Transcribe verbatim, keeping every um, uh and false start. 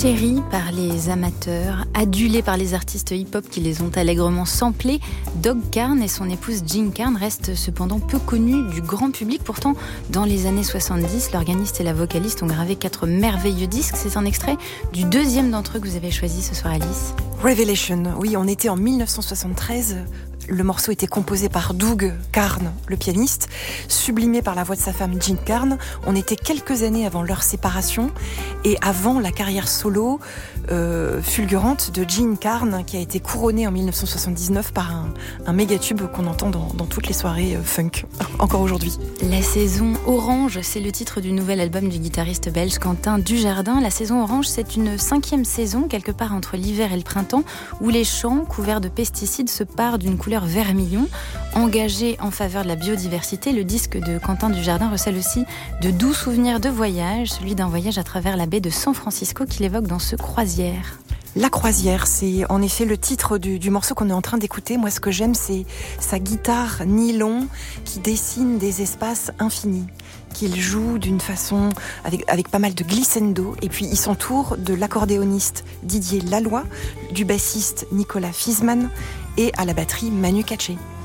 Chéris par les amateurs, adulés par les artistes hip-hop qui les ont allègrement samplés, Dog Karn et son épouse Jean Karn restent cependant peu connus du grand public. Pourtant, dans les années soixante-dix, l'organiste et la vocaliste ont gravé quatre merveilleux disques. C'est un extrait du deuxième d'entre eux que vous avez choisi ce soir, Alice. Revelation, oui, on était en dix-neuf cent soixante-treize. Le morceau était composé par Doug Karn, le pianiste, sublimé par la voix de sa femme Jean Karn. On était quelques années avant leur séparation et avant la carrière solo euh, fulgurante de Jean Karn, qui a été couronnée en dix-neuf cent soixante-dix-neuf par un, un méga tube qu'on entend dans, dans toutes les soirées euh, funk, encore aujourd'hui. La saison Orange, c'est le titre du nouvel album du guitariste belge Quentin Dujardin. La saison Orange, c'est une cinquième saison, quelque part entre l'hiver et le printemps, où les champs couverts de pesticides se parent d'une couleur vermillon. Engagé en faveur de la biodiversité, le disque de Quentin Dujardin recèle aussi de doux souvenirs de voyage, celui d'un voyage à travers la baie de San Francisco qu'il évoque dans ce Croisière. La Croisière, c'est en effet le titre du, du morceau qu'on est en train d'écouter. Moi, ce que j'aime, c'est sa guitare nylon qui dessine des espaces infinis, qu'il joue d'une façon avec, avec pas mal de glissando, et puis il s'entoure de l'accordéoniste Didier Laloy, du bassiste Nicolas Fiesmann et à la batterie Manu Katché.